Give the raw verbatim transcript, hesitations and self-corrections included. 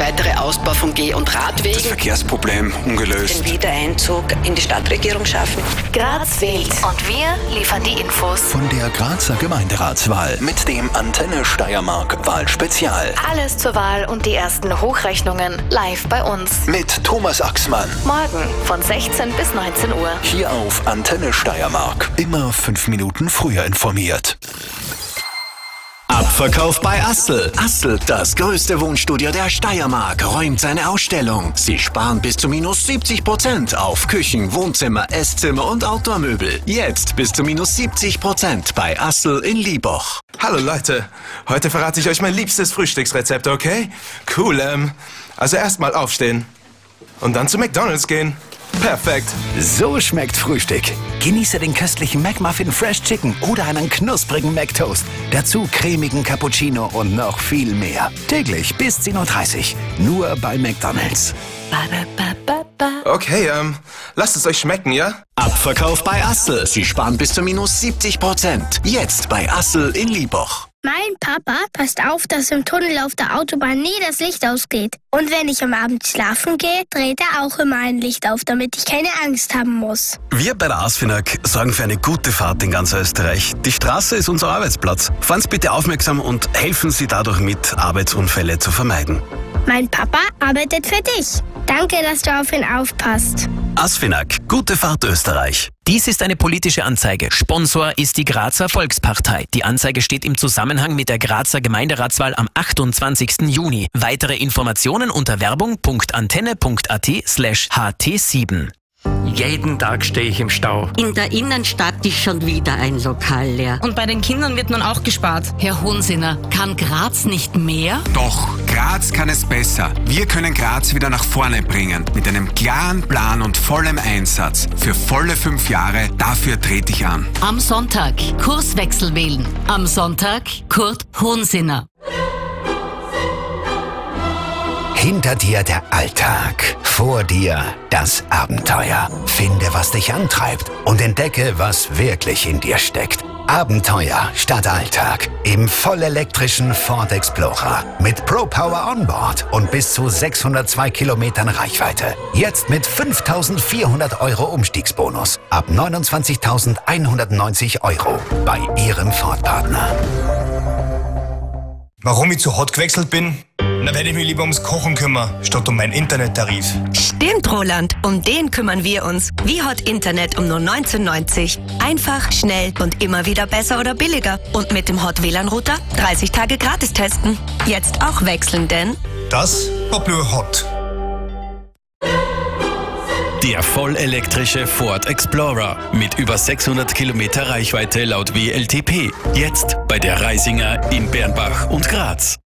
weitere Ausbau von Geh- und Radwegen, das Verkehrsproblem ungelöst, den Wiedereinzug in die Stadtregierung schaffen. Graz wählt. Und wir liefern die Infos. Von der Grazer Gemeinderatswahl mit dem Antenne Steiermark Wahlspezial. Alles zur Wahl und die ersten Hochrechnungen live bei uns. Mit Thomas Axmann. Morgen von sechzehn bis neunzehn Uhr. Hier auf Antenne Steiermark. Immer fünf Minuten früher informiert. Abverkauf bei Assel. Assel, das größte Wohnstudio der Steiermark, räumt seine Ausstellung. Sie sparen bis zu minus siebzig Prozent auf Küchen, Wohnzimmer, Esszimmer und Outdoor-Möbel. Jetzt bis zu minus siebzig Prozent bei Assel in Lieboch. Hallo Leute, heute verrate ich euch mein liebstes Frühstücksrezept, okay? Cool, ähm, also erstmal aufstehen und dann zu McDonald's gehen. Perfekt. So schmeckt Frühstück. Genieße den köstlichen McMuffin Fresh Chicken oder einen knusprigen McToast. Dazu cremigen Cappuccino und noch viel mehr. Täglich bis zehn Uhr dreißig. Nur bei McDonald's. Okay, ähm, lasst es euch schmecken, ja? Abverkauf bei Assel. Sie sparen bis zu minus siebzig Prozent. Jetzt bei Assel in Lieboch. Mein Papa passt auf, dass im Tunnel auf der Autobahn nie das Licht ausgeht. Und wenn ich am Abend schlafen gehe, dreht er auch immer ein Licht auf, damit ich keine Angst haben muss. Wir bei der ASFINAG sorgen für eine gute Fahrt in ganz Österreich. Die Straße ist unser Arbeitsplatz. Fahren Sie bitte aufmerksam und helfen Sie dadurch mit, Arbeitsunfälle zu vermeiden. Mein Papa arbeitet für dich. Danke, dass du auf ihn aufpasst. ASFINAG, gute Fahrt Österreich. Dies ist eine politische Anzeige. Sponsor ist die Grazer Volkspartei. Die Anzeige steht im Zusammenhang mit der Grazer Gemeinderatswahl am achtundzwanzigsten Juni. Weitere Informationen unter werbung.antenne.at slash ht7. Jeden Tag stehe ich im Stau. In der Innenstadt ist schon wieder ein Lokal leer. Und bei den Kindern wird nun auch gespart. Herr Hohensinner, kann Graz nicht mehr? Doch, Graz kann es besser. Wir können Graz wieder nach vorne bringen. Mit einem klaren Plan und vollem Einsatz. Für volle fünf Jahre, dafür trete ich an. Am Sonntag Kurswechsel wählen. Am Sonntag Kurt Hohensinner. Hinter dir der Alltag, vor dir das Abenteuer. Finde, was dich antreibt und entdecke, was wirklich in dir steckt. Abenteuer statt Alltag im vollelektrischen Ford Explorer mit ProPower Onboard und bis zu sechshundertzwei Kilometern Reichweite. Jetzt mit fünftausendvierhundert Euro Umstiegsbonus ab neunundzwanzigtausendeinhundertneunzig Euro bei Ihrem Ford-Partner. Warum ich zu Hot gewechselt bin? Na, werde ich mich lieber ums Kochen kümmern, statt um meinen Internettarif. Stimmt, Roland. Um den kümmern wir uns. Wie Hot Internet um nur neunzehn neunzig. Einfach, schnell und immer wieder besser oder billiger. Und mit dem Hot W L A N-Router dreißig Tage gratis testen. Jetzt auch wechseln, denn... Das war nur Hot. Der vollelektrische Ford Explorer mit über sechshundert Kilometer Reichweite laut W L T P. Jetzt bei der Reisinger in Bernbach und Graz.